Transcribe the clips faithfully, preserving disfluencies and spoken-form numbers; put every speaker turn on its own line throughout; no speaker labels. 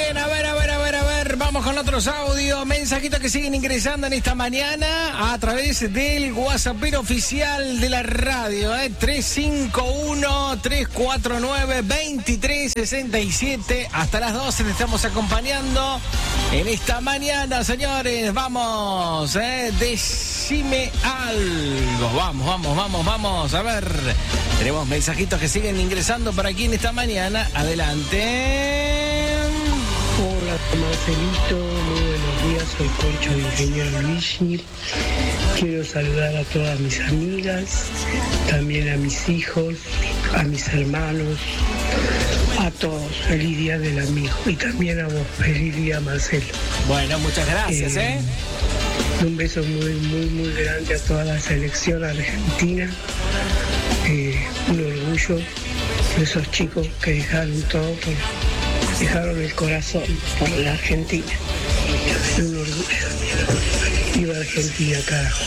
bien, a ver, a ver, a ver, a ver. Vamos con otros audios, mensajitos que siguen ingresando en esta mañana a través del WhatsApp oficial de la radio, ¿eh? tres cinco uno, tres cuatro nueve, dos tres seis siete. Hasta las doce te estamos acompañando en esta mañana, señores. Vamos, ¿eh? Decime algo. Vamos, vamos, vamos, vamos. A ver, tenemos mensajitos que siguen ingresando por aquí en esta mañana. Adelante.
Hola Marcelito, muy buenos días, soy Corcho de Ingeniero Luigi. Quiero saludar a todas mis amigas, también a mis hijos, a mis hermanos, a todos. Feliz día del amigo y también a vos, feliz día Marcelo.
Bueno, muchas gracias, ¿eh? ¿eh?
Un beso muy, muy, muy grande a toda la selección argentina. Eh, un orgullo de esos chicos que dejaron todo por... dejaron el corazón por la Argentina. Un orgullo. Viva Argentina, carajo.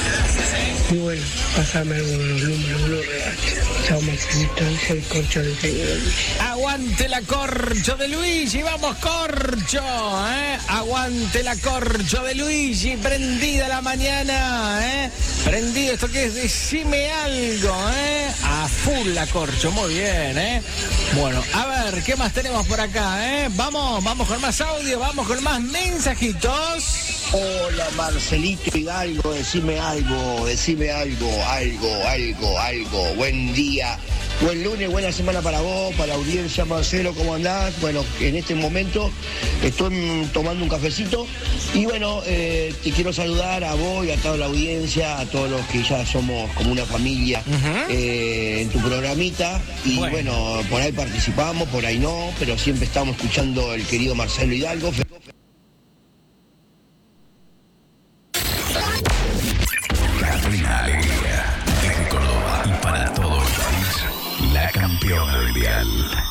Y bueno, pasame algunos números, unos regalos. Chao, Marcelito, soy Corcho de Ingeniero Luigi.
Aguante la Corcho de Luigi, vamos Corcho, ¿eh? Aguante la Corcho de Luigi, prendida la mañana, ¿eh? Prendido, esto que es, decime algo, ¿eh? A full la Corcho, muy bien, ¿eh? Bueno, a ver, ¿qué más tenemos por acá, eh? Vamos, vamos con más audio, vamos con más mensajitos.
Hola Marcelito Hidalgo, decime algo, decime algo, algo, algo, algo. Buen día, buen lunes, buena semana para vos, para la audiencia. Marcelo, ¿cómo andás? Bueno, en este momento estoy tomando un cafecito y bueno, eh, te quiero saludar a vos y a toda la audiencia, a todos los que ya somos como una familia uh-huh. eh, en tu programita. Y bueno. bueno, por ahí participamos, por ahí no, pero siempre estamos escuchando el querido Marcelo Hidalgo.
Alegría, desde Córdoba y para todo el país, la campeona del dial.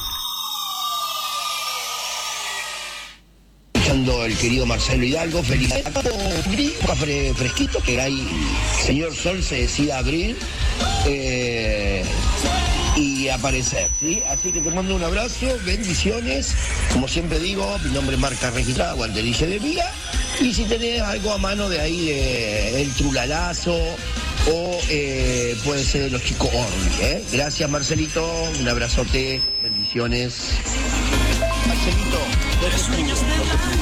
Escuchando el querido Marcelo Hidalgo, feliz café fresquito, que hay señor Sol se decida abrir eh, y aparecer, ¿sí? Así que te mando un abrazo, bendiciones, como siempre digo, mi nombre es Marca Registrada, Guanteriche de Vía. Y si tenés algo a mano de ahí, de el trulalazo, o eh, puede ser de los chicos Orly, ¿eh? Gracias, Marcelito, un abrazote, bendiciones. Marcelito,